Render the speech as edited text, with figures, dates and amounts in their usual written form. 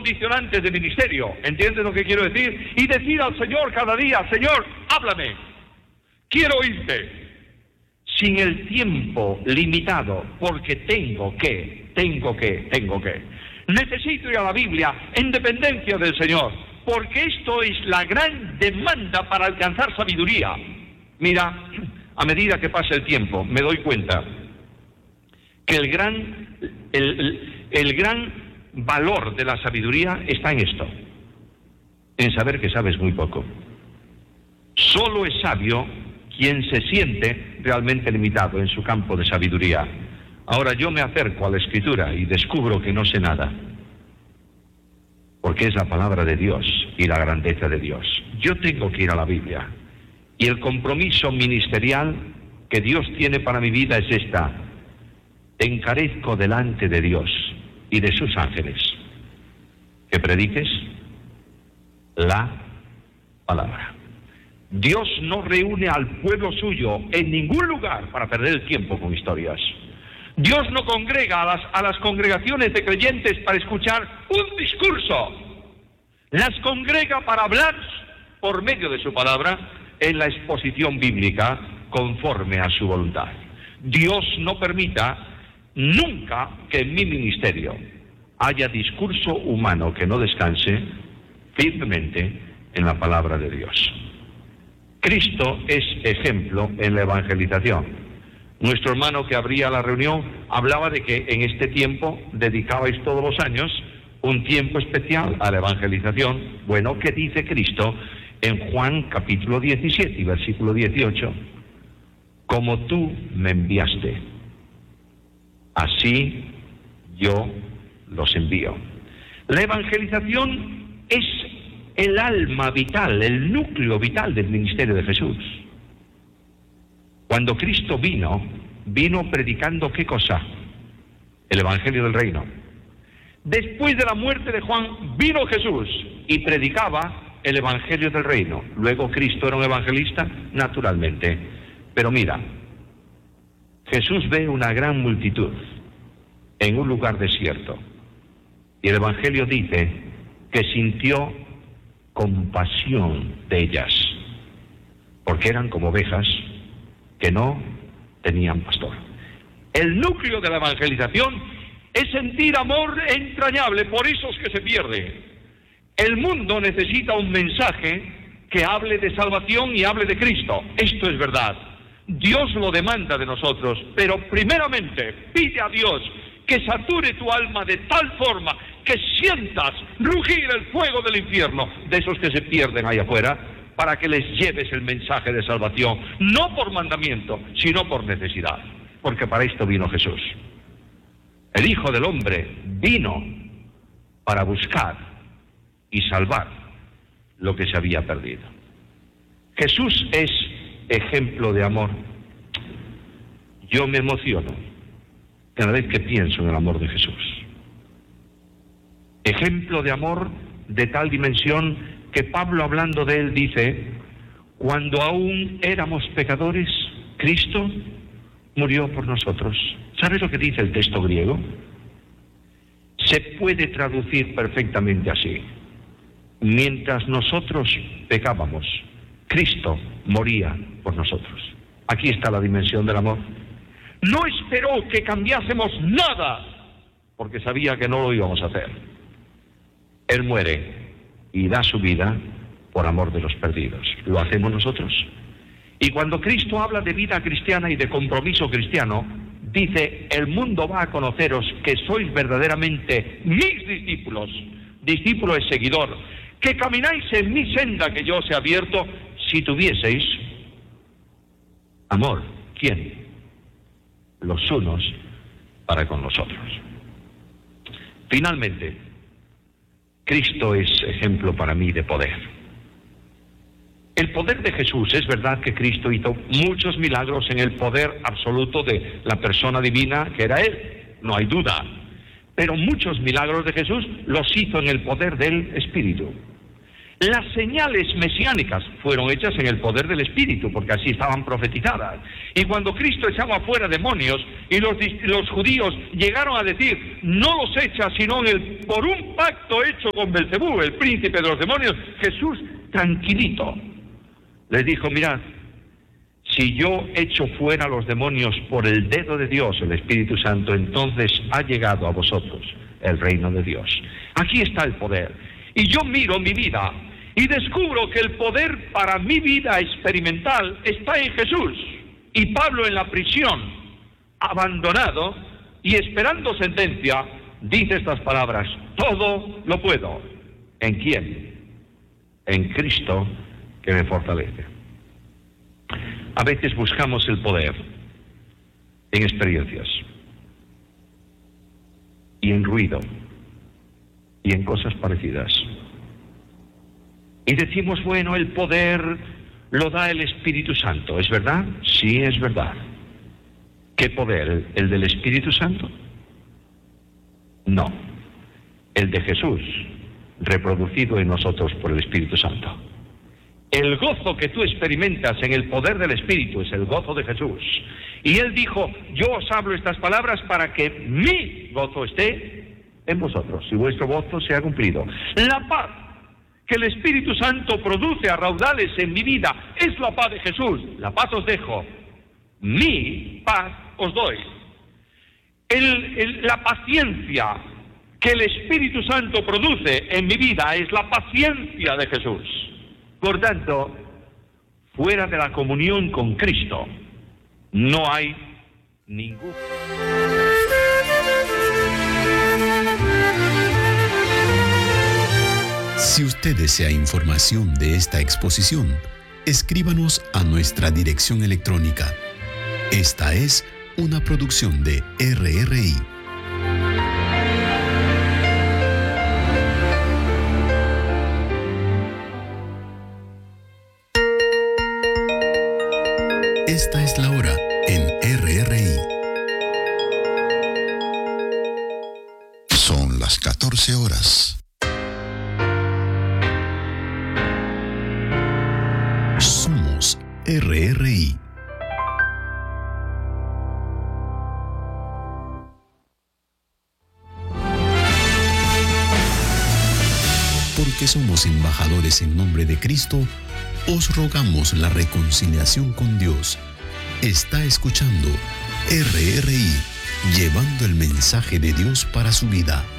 condicionantes de ministerio. ¿Entiendes lo que quiero decir? Y decir al Señor cada día: Señor, háblame, quiero oírte. Sin el tiempo limitado, porque tengo que. Necesito ir a la Biblia en dependencia del Señor, porque esto es la gran demanda para alcanzar sabiduría. Mira, a medida que pasa el tiempo, me doy cuenta que el gran valor de la sabiduría está en esto, en saber que sabes muy poco. Solo es sabio quien se siente realmente limitado en su campo de sabiduría. Ahora yo me acerco a la Escritura y descubro que no sé nada, porque es la palabra de Dios y la grandeza de Dios. Yo tengo que ir a la Biblia, y el compromiso ministerial que Dios tiene para mi vida es esta: te encarezco delante de Dios y de sus ángeles que prediques la palabra. Dios no reúne al pueblo suyo en ningún lugar para perder el tiempo con historias. Dios no congrega a las congregaciones de creyentes para escuchar un discurso. Las congrega para hablar por medio de su palabra en la exposición bíblica conforme a su voluntad. Dios no permita nunca que en mi ministerio haya discurso humano que no descanse firmemente en la palabra de Dios. Cristo es ejemplo en la evangelización. Nuestro hermano que abría la reunión hablaba de que en este tiempo dedicabais todos los años un tiempo especial a la evangelización. Bueno, ¿qué dice Cristo en Juan capítulo 17 y versículo 18? Como tú me enviaste, así yo los envío. La evangelización es el alma vital, el núcleo vital del ministerio de Jesús. Cuando Cristo vino predicando ¿qué cosa? El evangelio del reino. Después de la muerte de Juan vino Jesús y predicaba el evangelio del reino. Luego Cristo era un evangelista, naturalmente. Pero mira, Jesús ve una gran multitud en un lugar desierto, y el evangelio dice que sintió compasión de ellas, porque eran como ovejas que no tenían pastor. El núcleo de la evangelización es sentir amor entrañable por esos que se pierden. El mundo necesita un mensaje que hable de salvación y hable de Cristo. Esto es verdad. Dios lo demanda de nosotros, pero primeramente pide a Dios que sature tu alma de tal forma que sientas rugir el fuego del infierno de esos que se pierden ahí afuera, para que les lleves el mensaje de salvación, no por mandamiento, sino por necesidad, porque para esto vino Jesús. El Hijo del Hombre vino para buscar y salvar lo que se había perdido. Jesús es ejemplo de amor. Yo me emociono cada vez que pienso en el amor de Jesús. Ejemplo de amor de tal dimensión que Pablo, hablando de él, dice: cuando aún éramos pecadores, Cristo murió por nosotros. ¿Sabes lo que dice el texto griego? Se puede traducir perfectamente así: mientras nosotros pecábamos, Cristo moría por nosotros. Aquí está la dimensión del amor. No esperó que cambiásemos nada, porque sabía que no lo íbamos a hacer. Él muere y da su vida por amor de los perdidos. ¿Lo hacemos nosotros? Y cuando Cristo habla de vida cristiana y de compromiso cristiano, dice: el mundo va a conoceros que sois verdaderamente mis discípulos. Discípulo es seguidor. Que camináis en mi senda que yo os he abierto, si tuvieseis amor. ¿Quién? Los unos para con los otros. Finalmente, Cristo es ejemplo para mí de poder. El poder de Jesús, es verdad que Cristo hizo muchos milagros en el poder absoluto de la persona divina que era Él, no hay duda. Pero muchos milagros de Jesús los hizo en el poder del Espíritu. Las señales mesiánicas fueron hechas en el poder del Espíritu, porque así estaban profetizadas. Y cuando Cristo echaba fuera demonios, y los judíos llegaron a decir, no los echa sino por un pacto hecho con Belcebú, el príncipe de los demonios, Jesús, tranquilito, les dijo, mirad, si yo echo fuera los demonios por el dedo de Dios, el Espíritu Santo, entonces ha llegado a vosotros el reino de Dios. Aquí está el poder. Y yo miro mi vida y descubro que el poder para mi vida experimental está en Jesús. Y Pablo en la prisión, abandonado y esperando sentencia, dice estas palabras, todo lo puedo. ¿En quién? En Cristo que me fortalece. A veces buscamos el poder en experiencias y en ruido y en cosas parecidas. Y decimos, bueno, el poder lo da el Espíritu Santo. ¿Es verdad? Sí, es verdad. ¿Qué poder? ¿El del Espíritu Santo? No. El de Jesús, reproducido en nosotros por el Espíritu Santo. El gozo que tú experimentas en el poder del Espíritu es el gozo de Jesús. Y Él dijo, yo os hablo estas palabras para que mi gozo esté en vosotros y vuestro gozo sea cumplido. La paz que el Espíritu Santo produce a raudales en mi vida es la paz de Jesús. La paz os dejo, mi paz os doy. La paciencia que el Espíritu Santo produce en mi vida es la paciencia de Jesús. Por tanto, fuera de la comunión con Cristo, no hay ningún... Si usted desea información de esta exposición, escríbanos a nuestra dirección electrónica. Esta es una producción de RRI. Esta es la hora en RRI. Son las 14 horas. Somos RRI. Porque somos embajadores en nombre de Cristo, os rogamos la reconciliación con Dios. Está escuchando RRI, llevando el mensaje de Dios para su vida.